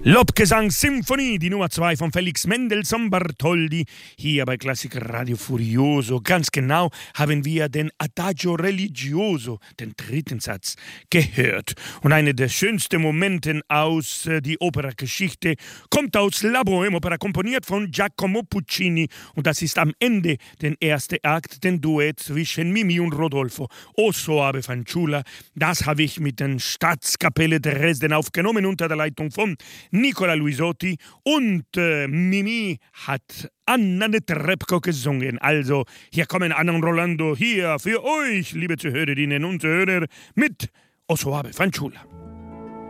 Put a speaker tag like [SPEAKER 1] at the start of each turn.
[SPEAKER 1] Lobgesang-Symphonie, die Nummer 2 von Felix Mendelssohn Bartholdy, hier bei Klassiker Radio Furioso. Ganz genau haben wir den Adagio Religioso, den dritten Satz, gehört. Und einer der schönsten Momente aus die Operageschichte kommt aus La Bohème, Opera komponiert von Giacomo Puccini. Und das ist am Ende den ersten Akt, den Duett zwischen Mimi und Rodolfo. O Soave Fanciulla, das habe ich mit der Staatskapelle Dresden aufgenommen unter der Leitung von Nicola Luisotti und Mimi hat Anna Netrebko gesungen. Also, hier kommen Anna und Rolando hier für euch, liebe Zuhörerinnen und Zuhörer, mit O Soave Fanciulla.